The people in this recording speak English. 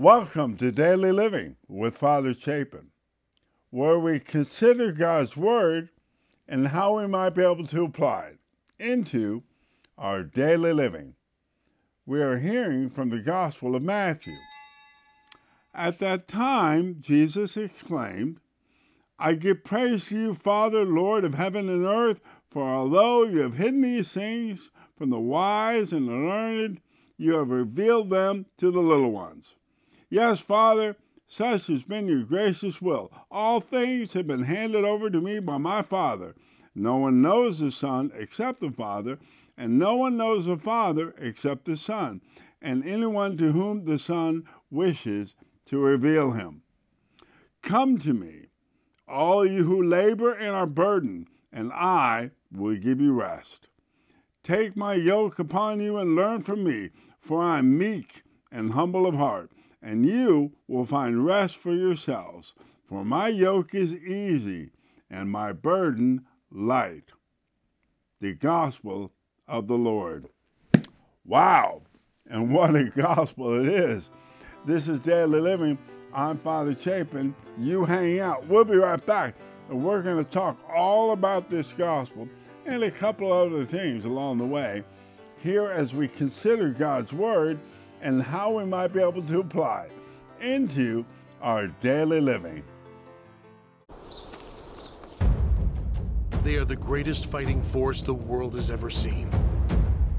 Welcome to Daily Living with Father Chapin, where we consider God's Word and how we might be able to apply it into our daily living. We are hearing from the Gospel of Matthew. At that time, Jesus exclaimed, "I give praise to you, Father, Lord of heaven and earth, for although you have hidden these things from the wise and the learned, you have revealed them to the little ones. Yes, Father, such has been your gracious will. All things have been handed over to me by my Father. No one knows the Son except the Father, and no one knows the Father except the Son, and anyone to whom the Son wishes to reveal him. Come to me, all you who labor and are burdened, and I will give you rest. Take my yoke upon you and learn from me, for I am meek and humble of heart, and you will find rest for yourselves. For my yoke is easy and my burden light." The Gospel of the Lord. Wow! And what a gospel it is. This is Daily Living. I'm Father Chapin. You hang out. We'll be right back. And we're going to talk all about this gospel and a couple other things along the way here as we consider God's Word and how we might be able to apply it into our daily living. They are the greatest fighting force the world has ever seen.